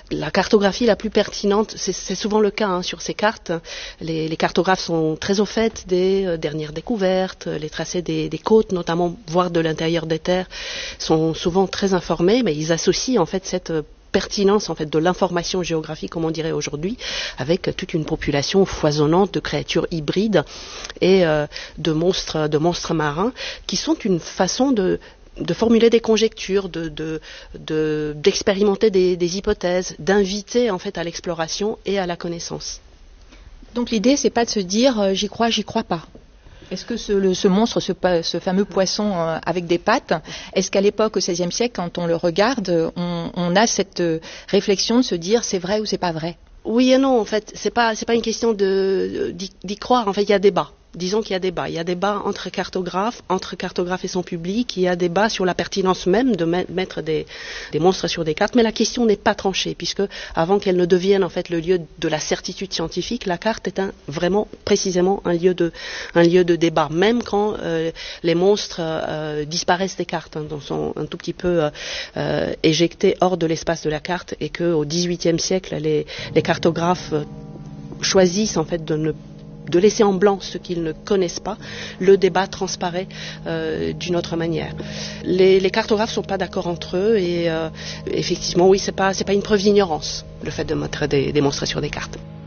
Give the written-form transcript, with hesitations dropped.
la cartographie la plus pertinente, c'est souvent le cas sur ces cartes. Les cartographes sont très au fait des dernières découvertes, les tracés des côtes notamment, voire de l'intérieur des terres, sont souvent très informés, mais ils associent en fait cette pertinence en fait de l'information géographique, comme on dirait aujourd'hui, avec toute une population foisonnante de créatures hybrides et de monstres marins, qui sont une façon de formuler des conjectures, d'expérimenter des hypothèses, d'inviter en fait à l'exploration et à la connaissance. Donc l'idée, c'est pas de se dire j'y crois pas. Est-ce que ce monstre, ce fameux poisson avec des pattes, est-ce qu'à l'époque, au XVIe siècle, quand on le regarde, on a cette réflexion de se dire c'est vrai ou c'est pas vrai? Oui et non, en fait, c'est pas une question d'y croire. En fait, il y a débat. Disons qu'il y a débat. Il y a débat entre cartographes et son public. Il y a débat sur la pertinence même de mettre des monstres sur des cartes. Mais la question n'est pas tranchée, puisque avant qu'elle ne devienne en fait le lieu de la certitude scientifique, la carte est vraiment précisément un lieu de débat. Même quand les monstres disparaissent des cartes, donc sont un tout petit peu éjectés hors de l'espace de la carte, et qu'au XVIIIe siècle, les cartographes choisissent en fait de laisser en blanc ce qu'ils ne connaissent pas, le débat transparaît d'une autre manière. Les cartographes ne sont pas d'accord entre eux et effectivement, oui, c'est pas une preuve d'ignorance, le fait de mettre des monstres sur des cartes.